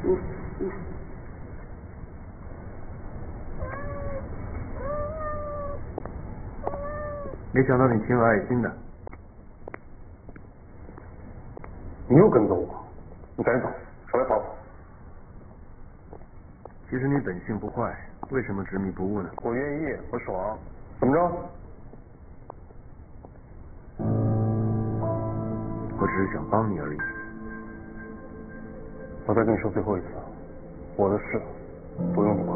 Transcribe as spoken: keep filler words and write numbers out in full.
没想到你挺有爱心的。 你又跟踪我，你赶紧走，少来烦我。 其实你本性不坏，为什么执迷不悟呢？ 我愿意，我爽。怎么着？ 我只是想帮你而已。 我再跟你说最后一次，我的事不用你管。